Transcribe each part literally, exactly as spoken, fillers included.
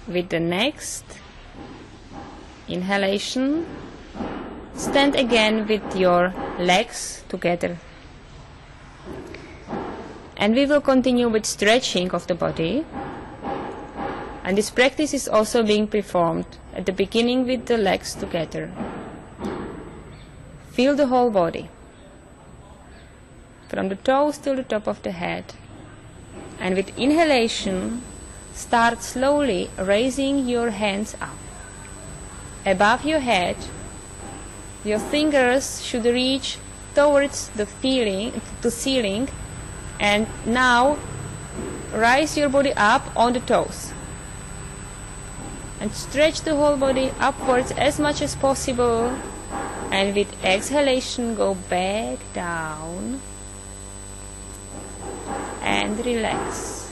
With the next inhalation, stand again with your legs together. And we will continue with stretching of the body. And this practice is also being performed at the beginning with the legs together. Feel the whole body, from the toes to the top of the head. And with inhalation, start slowly raising your hands up. Above your head, your fingers should reach towards the feeling, the ceiling, and now rise your body up on the toes. And stretch the whole body upwards as much as possible. And with exhalation, go back down and relax.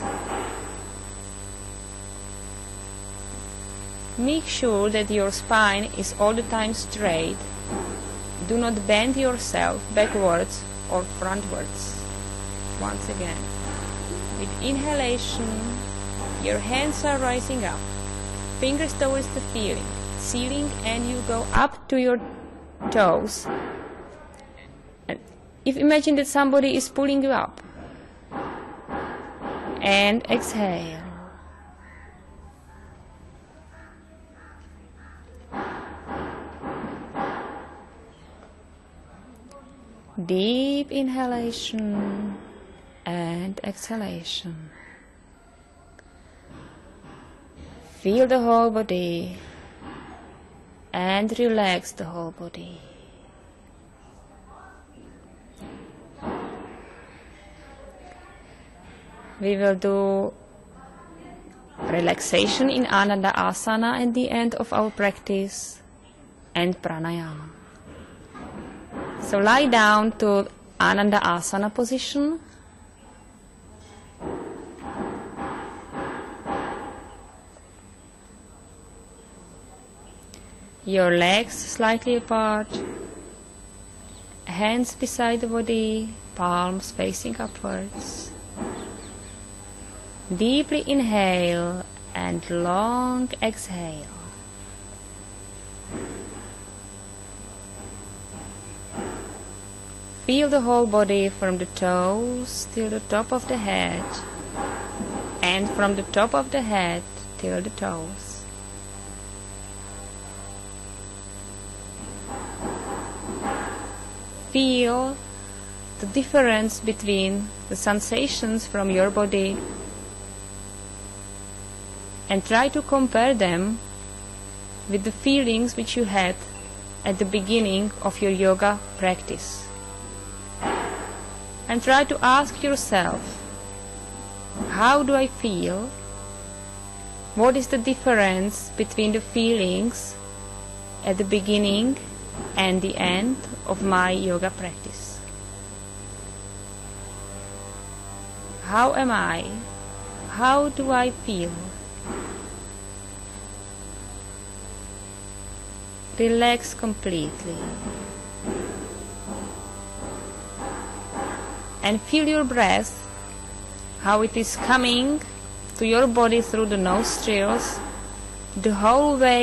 Make sure that your spine is all the time straight. Do not bend yourself backwards or frontwards. Once again, with inhalation, your hands are rising up, fingers towards the ceiling, ceiling, and you go up to your toes. And if imagine that somebody is pulling you up, and exhale. Deep inhalation and exhalation. Feel the whole body and relax the whole body. We will do relaxation in Ananda Asana at the end of our practice and pranayama. So lie down to Ananda Asana position. Your legs slightly apart, hands beside the body, palms facing upwards. Deeply inhale and long exhale. Feel the whole body from the toes till the top of the head, and from the top of the head till the toes. Feel the difference between the sensations from your body and try to compare them with the feelings which you had at the beginning of your yoga practice. And try to ask yourself, how do I feel? What is the difference between the feelings at the beginning and the end of my yoga practice? How am I? How do I feel? Relax completely. And feel your breath, how it is coming to your body through the nostrils the whole way